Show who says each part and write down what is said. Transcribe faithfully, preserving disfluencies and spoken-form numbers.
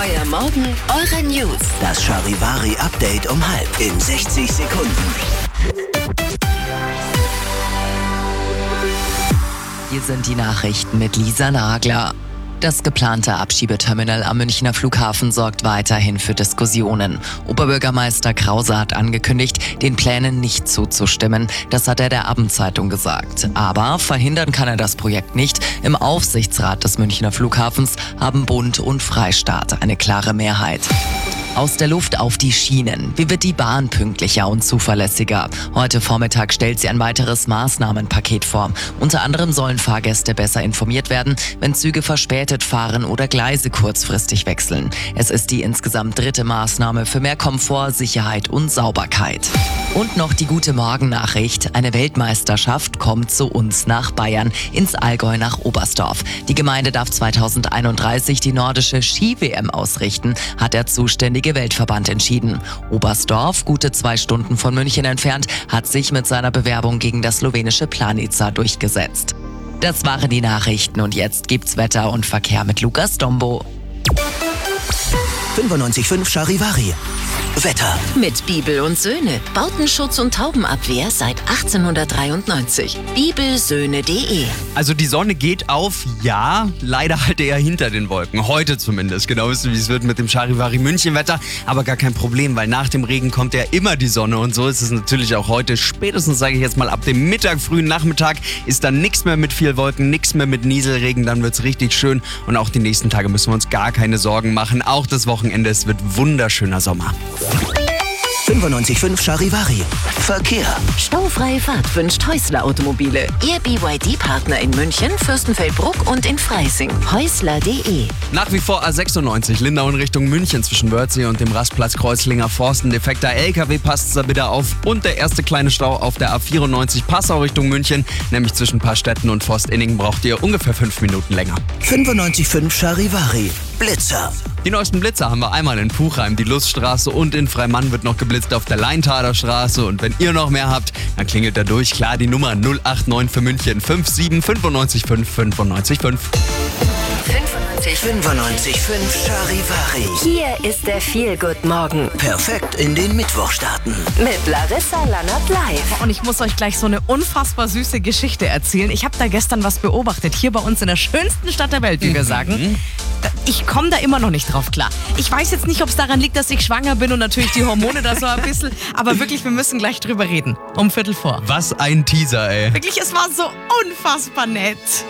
Speaker 1: Euer Morgen, eure News.
Speaker 2: Das Charivari-Update um halb in sechzig Sekunden.
Speaker 3: Hier sind die Nachrichten mit Lisa Nagler. Das geplante Abschiebeterminal am Münchner Flughafen sorgt weiterhin für Diskussionen. Oberbürgermeister Krause hat angekündigt, den Plänen nicht zuzustimmen. Das hat er der Abendzeitung gesagt. Aber verhindern kann er das Projekt nicht. Im Aufsichtsrat des Münchner Flughafens haben Bund und Freistaat eine klare Mehrheit. Aus der Luft auf die Schienen. Wie wird die Bahn pünktlicher und zuverlässiger? Heute Vormittag stellt sie ein weiteres Maßnahmenpaket vor. Unter anderem sollen Fahrgäste besser informiert werden, wenn Züge verspätet fahren oder Gleise kurzfristig wechseln. Es ist die insgesamt dritte Maßnahme für mehr Komfort, Sicherheit und Sauberkeit. Und noch die gute Morgennachricht. Eine Weltmeisterschaft kommt zu uns nach Bayern, ins Allgäu nach Oberstdorf. Die Gemeinde darf zweitausendeinunddreißig die nordische Ski-W M ausrichten, hat der zuständige Weltverband entschieden. Oberstdorf, gute zwei Stunden von München entfernt, hat sich mit seiner Bewerbung gegen das slowenische Planica durchgesetzt. Das waren die Nachrichten und jetzt gibt's Wetter und Verkehr mit Lukas Dombo.
Speaker 2: fünfundneunzig Komma fünf Charivari. Wetter.
Speaker 1: Mit Bibel und Söhne. Bautenschutz und Taubenabwehr seit achtzehnhundertdreiundneunzig. bibelsöhne punkt de.
Speaker 4: Also die Sonne geht auf, ja, leider halt eher hinter den Wolken. Heute zumindest. Genau wissen, wie es wird mit dem Charivari München Wetter. Aber gar kein Problem, weil nach dem Regen kommt ja immer die Sonne. Und so ist es natürlich auch heute. Spätestens, sage ich jetzt mal, ab dem Mittag, frühen Nachmittag ist dann nichts mehr mit viel Wolken, nichts mehr mit Nieselregen. Dann wird es richtig schön. Und auch die nächsten Tage müssen wir uns gar keine Sorgen machen. Auch das Wochenende, es wird wunderschöner Sommer.
Speaker 2: fünfundneunzig Komma fünf Charivari. Verkehr.
Speaker 1: Staufreie Fahrt wünscht Häusler Automobile. Ihr B Y D-Partner in München, Fürstenfeldbruck und in Freising. Häusler punkt de.
Speaker 4: Nach wie vor A sechsundneunzig, Lindau in Richtung München zwischen Wörthsee und dem Rastplatz Kreuzlinger Forst. Ein defekter L K W passt da wieder auf. Und der erste kleine Stau auf der A vierundneunzig Passau Richtung München, nämlich zwischen Paarstetten und Forstinningen braucht ihr ungefähr fünf Minuten länger.
Speaker 2: fünfundneunzig Komma fünf Charivari. Blitzer.
Speaker 4: Die neuesten Blitzer haben wir einmal in Puchheim, die Luststraße, und in Freimann wird noch geblitzt auf der Leintaler Straße. Und wenn ihr noch mehr habt, dann klingelt da durch. Klar, die Nummer null acht neun für München fünf sieben fünf neun fünf fünf neun fünf.
Speaker 2: fünfundneunzig Komma fünf Charivari.
Speaker 1: Hier ist der Feel-Good-Morgen
Speaker 2: Perfekt in den Mittwoch starten.
Speaker 1: mit Larissa Lannert live.
Speaker 5: Und ich muss euch gleich so eine unfassbar süße Geschichte erzählen. Ich habe da gestern was beobachtet, hier bei uns in der schönsten Stadt der Welt, wie wir sagen. Ich komme da immer noch nicht drauf klar. Ich weiß jetzt nicht, ob es daran liegt, dass ich schwanger bin und natürlich die Hormone da so ein bisschen. Aber wirklich, wir müssen gleich drüber reden. Um Viertel vor.
Speaker 4: Was ein Teaser, ey.
Speaker 5: Wirklich, es war so unfassbar nett.